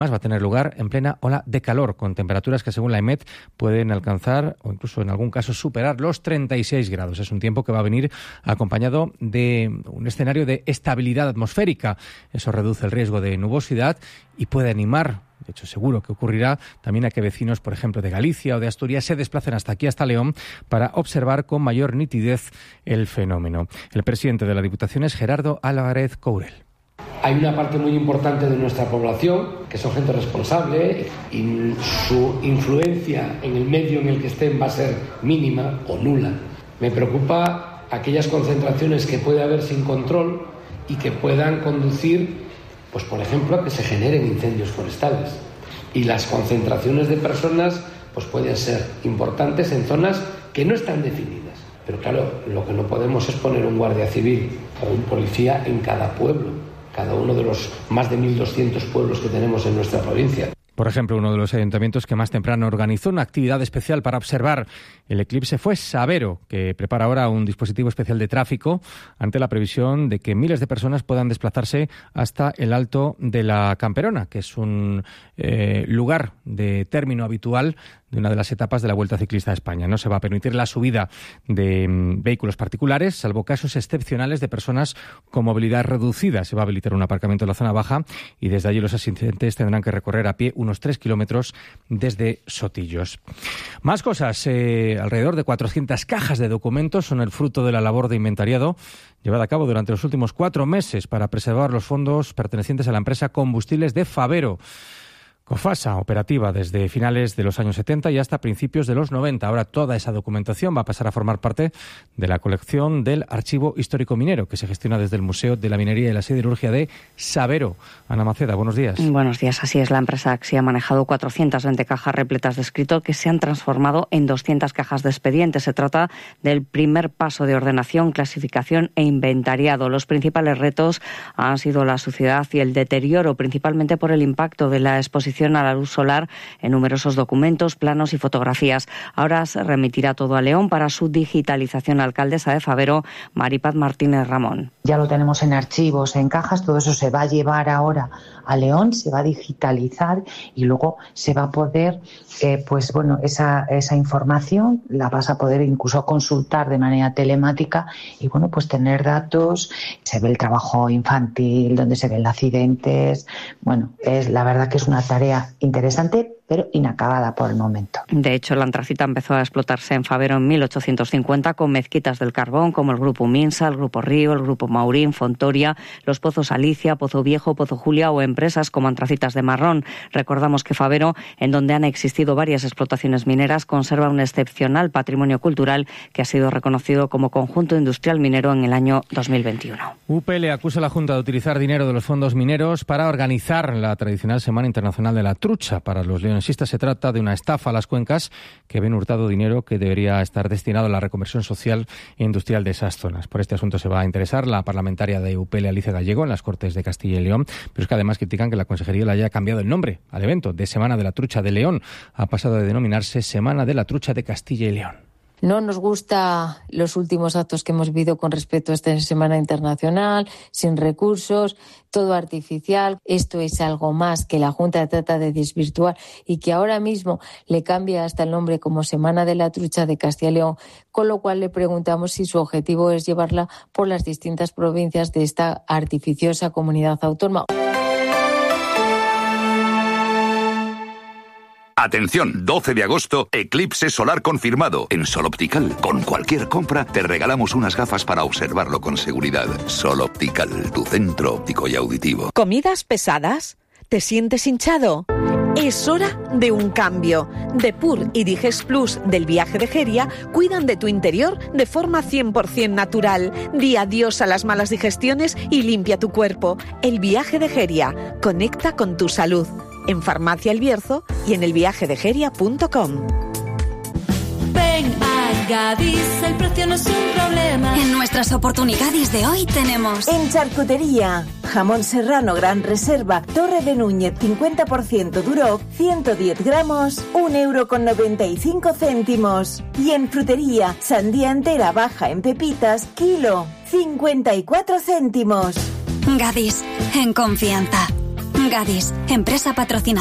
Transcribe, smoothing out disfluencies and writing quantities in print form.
Va a tener lugar en plena ola de calor, con temperaturas que según la EMET pueden alcanzar o incluso en algún caso superar los 36 grados. Es un tiempo que va a venir acompañado de un escenario de estabilidad atmosférica. Eso reduce el riesgo de nubosidad y puede animar, de hecho seguro que ocurrirá, también a que vecinos, por ejemplo, de Galicia o de Asturias se desplacen hasta aquí, hasta León, para observar con mayor nitidez el fenómeno. El presidente de la Diputación es Gerardo Álvarez Courel. Hay una parte muy importante de nuestra población que son gente responsable y su influencia en el medio en el que estén va a ser mínima o nula. Me preocupa aquellas concentraciones que puede haber sin control y que puedan conducir, pues por ejemplo, a que se generen incendios forestales. Y las concentraciones de personas pues pueden ser importantes en zonas que no están definidas. Pero claro, lo que no podemos es poner un guardia civil o un policía en cada pueblo. Cada uno de los más de 1.200 pueblos que tenemos en nuestra provincia. Por ejemplo, uno de los ayuntamientos que más temprano organizó una actividad especial para observar el eclipse fue Sabero, que prepara ahora un dispositivo especial de tráfico ante la previsión de que miles de personas puedan desplazarse hasta el Alto de la Camperona, que es un lugar de término habitual de una de las etapas de la Vuelta Ciclista a España. No se va a permitir la subida de vehículos particulares, salvo casos excepcionales de personas con movilidad reducida. Se va a habilitar un aparcamiento en la zona baja y desde allí los asistentes tendrán que recorrer a pie unos 3 kilómetros desde Sotillos. Más cosas. Alrededor de 400 cajas de documentos son el fruto de la labor de inventariado llevada a cabo durante los últimos 4 meses para preservar los fondos pertenecientes a la empresa Combustibles de Favero. Cofasa, operativa desde finales de los años 70 y hasta principios de los 90. Ahora toda esa documentación va a pasar a formar parte de la colección del Archivo Histórico Minero, que se gestiona desde el Museo de la Minería y la Siderurgia de Sabero. Ana Maceda, buenos días. Buenos días, así es. La empresa AXI ha manejado 420 cajas repletas de escrito que se han transformado en 200 cajas de expedientes. Se trata del primer paso de ordenación, clasificación e inventariado. Los principales retos han sido la suciedad y el deterioro, principalmente por el impacto de la exposición a la luz solar en numerosos documentos, planos y fotografías. Ahora se remitirá todo a León para su digitalización. Alcaldesa de Favero, Maripaz Martínez Ramón. Ya lo tenemos en archivos, en cajas, todo eso se va a llevar ahora a León, se va a digitalizar y luego se va a poder, esa información la vas a poder incluso consultar de manera telemática y pues tener datos. Se ve el trabajo infantil, donde se ven accidentes. La verdad que es una tarea interesante, pero inacabada por el momento. De hecho, la antracita empezó a explotarse en Favero en 1850 con mezquitas del carbón como el Grupo Minsa, el Grupo Río, el Grupo Maurín, Fontoria, los Pozos Alicia, Pozo Viejo, Pozo Julia o empresas como Antracitas de Marrón. Recordamos que Favero, en donde han existido varias explotaciones mineras, conserva un excepcional patrimonio cultural que ha sido reconocido como conjunto industrial minero en el año 2021. UPL acusa a la Junta de utilizar dinero de los fondos mineros para organizar la tradicional Semana Internacional de la Trucha. Para los leonesistas se trata de una estafa a las cuencas que ven hurtado dinero que debería estar destinado a la reconversión social e industrial de esas zonas. Por este asunto se va a interesar la parlamentaria de UPL, Alicia Gallego, en las Cortes de Castilla y León, pero es que además critican que la Consejería le haya cambiado el nombre al evento de Semana de la Trucha de León. Ha pasado de denominarse Semana de la Trucha de Castilla y León. No nos gusta los últimos actos que hemos vivido con respecto a esta Semana Internacional, sin recursos, todo artificial. Esto es algo más que la Junta trata de desvirtuar y que ahora mismo le cambia hasta el nombre como Semana de la Trucha de Castilla y León, con lo cual le preguntamos si su objetivo es llevarla por las distintas provincias de esta artificiosa comunidad autónoma. Atención, 12 de agosto, eclipse solar confirmado. En Sol Optical, con cualquier compra, te regalamos unas gafas para observarlo con seguridad. Sol Optical, tu centro óptico y auditivo. ¿Comidas pesadas? ¿Te sientes hinchado? Es hora de un cambio. Depur y Digest Plus del Viaje de Geria cuidan de tu interior de forma 100% natural. Di adiós a las malas digestiones y limpia tu cuerpo. El Viaje de Geria. Conecta con tu salud. En Farmacia El Bierzo y en elviajedegeria.com. Ven a Gadis, el precio no es un problema. En nuestras oportunidades de hoy tenemos... En charcutería, jamón serrano gran reserva, Torre de Núñez 50% Duroc, 110 gramos, 1,95 €. Y en frutería, sandía entera baja en pepitas, kilo, 54 céntimos. Gadis, en confianza. Gadis, empresa patrocinadora.